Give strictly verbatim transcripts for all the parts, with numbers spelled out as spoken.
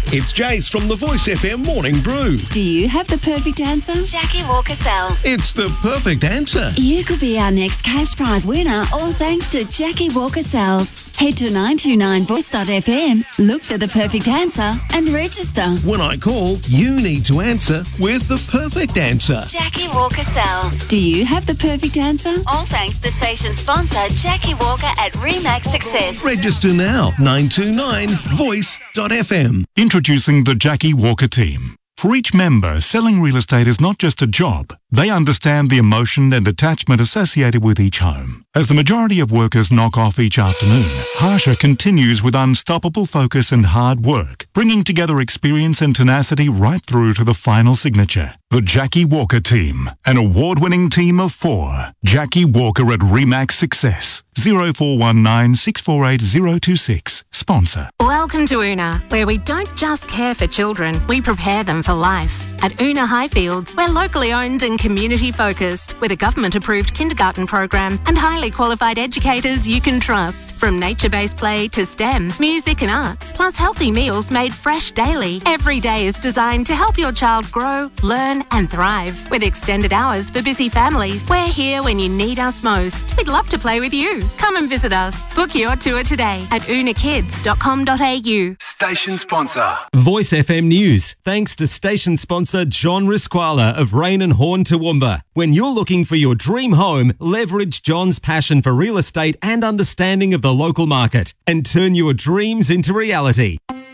It's Jace from the Voice F M Morning Brew. Do you have the perfect answer? Jackie Walker sells. It's the perfect answer. You could be our next cash prize winner, all thanks to Jackie Walker sells. Head to nine two nine voice dot f m, look for the perfect answer and register. When I call, you need to answer with the perfect answer. Jackie Walker sells. Do you have the perfect answer? All thanks to station sponsor Jackie Walker at Remax Success. Register now, nine two nine voice dot f m. Introducing the Jackie Walker team. For each member, selling real estate is not just a job. They understand the emotion and attachment associated with each home. As the majority of workers knock off each afternoon, Harsha continues with unstoppable focus and hard work, bringing together experience and tenacity right through to the final signature. The Jackie Walker team, an award-winning team of four. Jackie Walker at Remax Success. zero four one nine, six four eight, zero two six. Sponsor. Welcome to Una, where we don't just care for children, we prepare them for life. At Una Highfields, we're locally owned and community focused, with a government-approved kindergarten program and highly qualified educators you can trust. From nature-based play to STEM, music and arts, plus healthy meals made fresh daily. Every day is designed to help your child grow, learn and thrive. With extended hours for busy families, we're here when you need us most. We'd love to play with you. Come and visit us. Book your tour today at una kids dot com dot a u. Station sponsor. Voice F M News, thanks to station sponsor John Risquala of Rain and Horn Toowoomba. When you're looking for your dream home, leverage John's passion for real estate and understanding of the local market and turn your dreams into reality.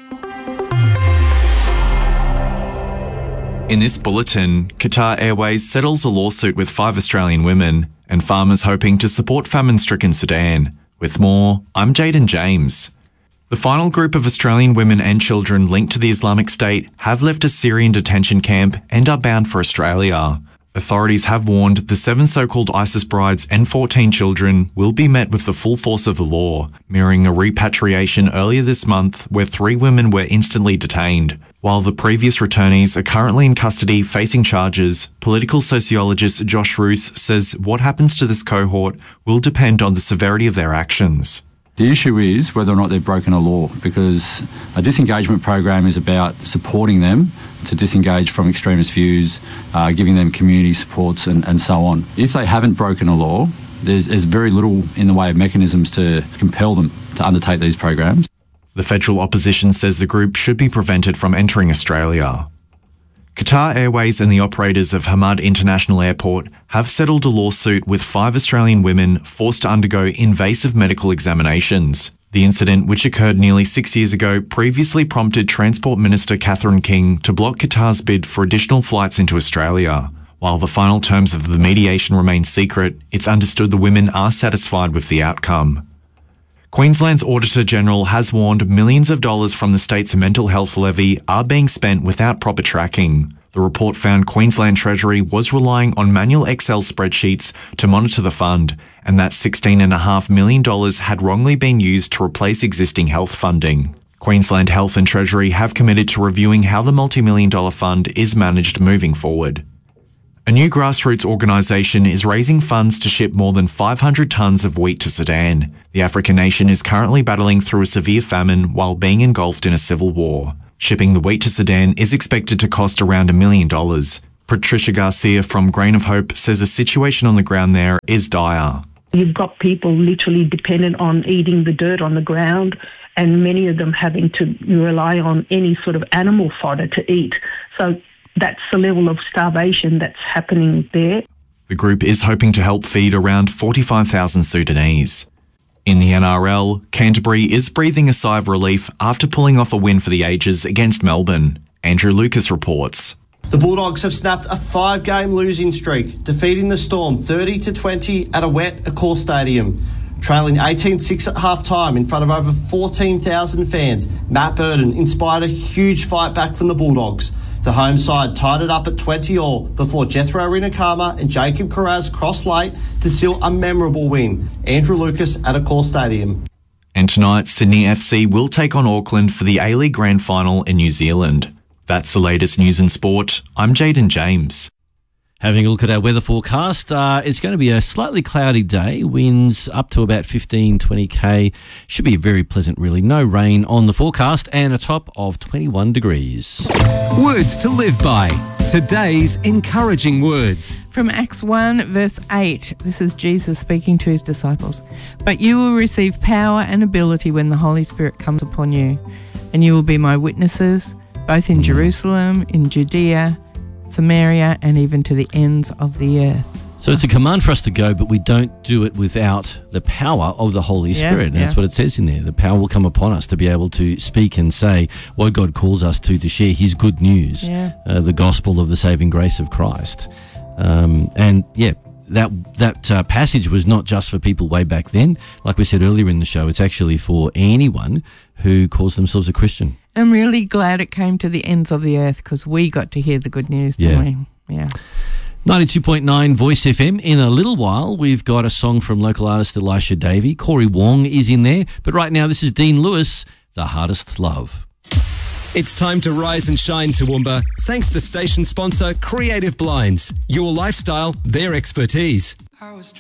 In this bulletin, Qatar Airways settles a lawsuit with five Australian women and farmers hoping to support famine-stricken Sudan. With more, I'm Jaden James. The final group of Australian women and children linked to the Islamic State have left a Syrian detention camp and are bound for Australia. Authorities have warned the seven so-called ISIS brides and fourteen children will be met with the full force of the law, mirroring a repatriation earlier this month where three women were instantly detained. While the previous returnees are currently in custody facing charges, political sociologist Josh Roos says what happens to this cohort will depend on the severity of their actions. The issue is whether or not they've broken a law, because a disengagement program is about supporting them to disengage from extremist views, uh, giving them community supports and, and so on. If they haven't broken a law, there's, there's very little in the way of mechanisms to compel them to undertake these programs. The federal opposition says the group should be prevented from entering Australia. Qatar Airways and the operators of Hamad International Airport have settled a lawsuit with five Australian women forced to undergo invasive medical examinations. The incident, which occurred nearly six years ago, previously prompted Transport Minister Catherine King to block Qatar's bid for additional flights into Australia. While the final terms of the mediation remain secret, it's understood the women are satisfied with the outcome. Queensland's Auditor General has warned millions of dollars from the state's mental health levy are being spent without proper tracking. The report found Queensland Treasury was relying on manual Excel spreadsheets to monitor the fund, and that sixteen point five million dollars had wrongly been used to replace existing health funding. Queensland Health and Treasury have committed to reviewing how the multi-million dollar fund is managed moving forward. A new grassroots organisation is raising funds to ship more than five hundred tonnes of wheat to Sudan. The African nation is currently battling through a severe famine while being engulfed in a civil war. Shipping the wheat to Sudan is expected to cost around a million dollars. Patricia Garcia from Grain of Hope says the situation on the ground there is dire. You've got people literally dependent on eating the dirt on the ground, and many of them having to rely on any sort of animal fodder to eat. So that's the level of starvation that's happening there. The group is hoping to help feed around forty-five thousand Sudanese. In the N R L, Canterbury is breathing a sigh of relief after pulling off a win for the ages against Melbourne. Andrew Lucas reports. The Bulldogs have snapped a five-game losing streak, defeating the Storm thirty to twenty at a wet Accor Stadium. Trailing eighteen six at half-time in front of over fourteen thousand fans, Matt Burton inspired a huge fight back from the Bulldogs. The home side tied it up at twenty all before Jethro Rinakama and Jacob Carraz crossed late to seal a memorable win. Andrew Lucas at Accor Stadium. And tonight, Sydney F C will take on Auckland for the A-League Grand Final in New Zealand. That's the latest news in sport. I'm Jaden James. Having a look at our weather forecast, uh, it's going to be a slightly cloudy day, winds up to about fifteen, twenty k. Should be very pleasant, really. No rain on the forecast and a top of twenty-one degrees. Words to live by. Today's encouraging words. From Acts one, verse eight, this is Jesus speaking to his disciples. But you will receive power and ability when the Holy Spirit comes upon you, and you will be my witnesses, both in Jerusalem, in Judea, Samaria, and even to the ends of the earth. So it's a command for us to go, but we don't do it without the power of the Holy Spirit. Yeah, and that's yeah. what it says in there. The power will come upon us to be able to speak and say what God calls us to, to share his good news, Yeah. uh, the gospel of the saving grace of Christ. Um, and, yeah, that that uh, passage was not just for people way back then. Like we said earlier in the show, it's actually for anyone who calls themselves a Christian. I'm really glad it came to the ends of the earth because we got to hear the good news, didn't Yeah. we? Yeah. ninety-two point nine Voice F M. In a little while, we've got a song from local artist Elisha Davey. Corey Wong is in there. But right now, this is Dean Lewis, The Hardest Love. It's time to rise and shine, Toowoomba. Thanks to station sponsor Creative Blinds. Your lifestyle, their expertise.